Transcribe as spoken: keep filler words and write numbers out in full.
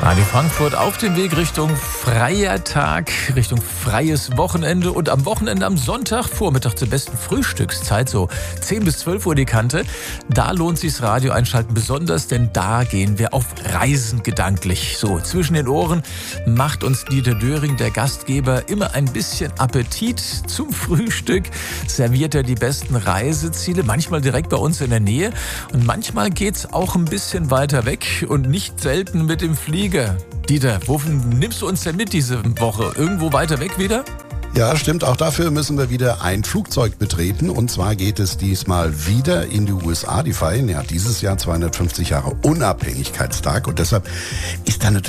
Radio Frankfurt auf dem Weg Richtung freier Tag, Richtung freies Wochenende und am Wochenende am Sonntag, Vormittag zur besten Frühstückszeit, so zehn bis zwölf Uhr die Kante. Da lohnt sich das Radio einschalten besonders, denn da gehen wir auf Reisen gedanklich. So, zwischen den Ohren macht uns Dieter Döring, der Gastgeber, immer ein bisschen Appetit zum Frühstück, serviert er die besten Reiseziele, manchmal direkt bei uns in der Nähe und manchmal geht's auch ein bisschen weiter weg und nicht selten mit dem Flieger. Dieter, wofür nimmst du uns denn mit diese Woche? Irgendwo weiter weg wieder? Ja, stimmt. Auch dafür müssen wir wieder ein Flugzeug betreten. Und zwar geht es diesmal wieder in die U S A. Die feiern ja dieses Jahr zweihundertfünfzig Jahre Unabhängigkeitstag. Und deshalb ist da natürlich